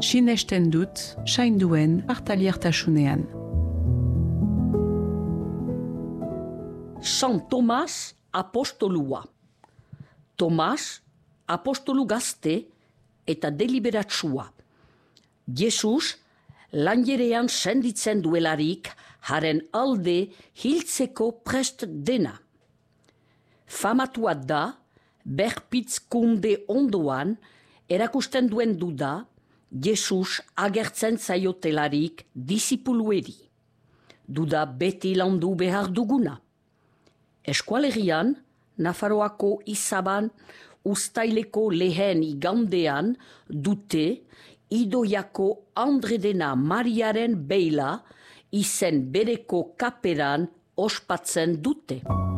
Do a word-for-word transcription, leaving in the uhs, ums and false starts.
sinesten dut, sainduen partaliertasunean. San Tomas apostolua. Tomas apostolu gazte eta deliberatsua. Jesus lanjerean senditzen duelarik haren alde hiltzeko prest dena. Famatua da, berpitzkunde ondoan, erakusten duen duda, Jesus agertzen zaiotelarik disipulueri. Duda beti landu behar duguna. Eskualerian, Nafarroako izaban ustaileko lehen igandean dute Idoiako Andredena Mariaren beila izen bereko kaperan ospatzen dute.